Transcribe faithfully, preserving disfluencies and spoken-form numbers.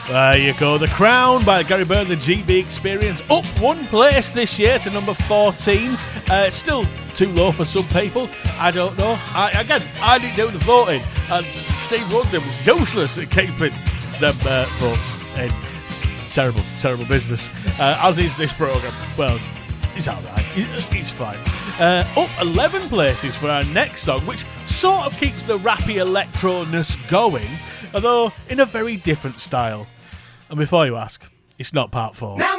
There you go. The Crown by Gary Byrne, the G B Experience, up one place this year to number fourteen. Uh, still too low for some people. I don't know. I, again, I didn't do the voting, and Steve London was useless at keeping them uh, votes in. It's terrible, terrible business. Uh, as is this programme. Well, it's all right. It's fine. Uh, up eleven places for our next song, which sort of keeps the rappy electro-ness going, although in a very different style. And before you ask, it's not part four. Now